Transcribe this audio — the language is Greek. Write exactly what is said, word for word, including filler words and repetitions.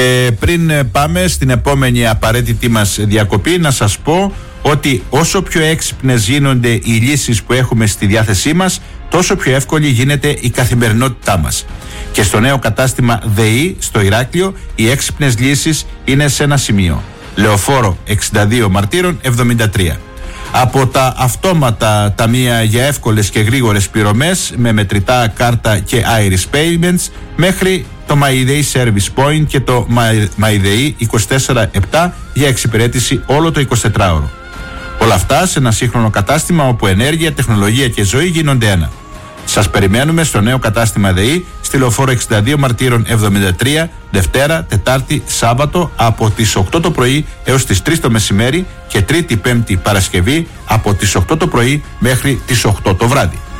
Ε, πριν πάμε στην επόμενη απαραίτητη μας διακοπή, να σας πω ότι όσο πιο έξυπνες γίνονται οι λύσεις που έχουμε στη διάθεσή μας, τόσο πιο εύκολη γίνεται η καθημερινότητά μας. Και στο νέο κατάστημα ΔΕΗ στο Ηράκλειο, οι έξυπνες λύσεις είναι σε ένα σημείο. Λεωφόρο εξήντα δύο Μαρτύρων εβδομήντα τρία. Από τα αυτόματα ταμεία για εύκολες και γρήγορες πληρωμές με μετρητά κάρτα και Iris Payments, μέχρι το MyDay Service Point και το MyDay είκοσι τέσσερα επτά για εξυπηρέτηση όλο το εικοσιτετράωρο. Όλα αυτά σε ένα σύγχρονο κατάστημα όπου ενέργεια, τεχνολογία και ζωή γίνονται ένα. Σας περιμένουμε στο νέο κατάστημα ΔΕΗ στη Λεωφόρο εξήντα δύο Μαρτύρων εβδομήντα τρία, Δευτέρα, Τετάρτη, Σάββατο από τις οκτώ το πρωί έως τις τρεις το μεσημέρι και Τρίτη, Πέμπτη, Παρασκευή από τις οκτώ το πρωί μέχρι τις οκτώ το βράδυ.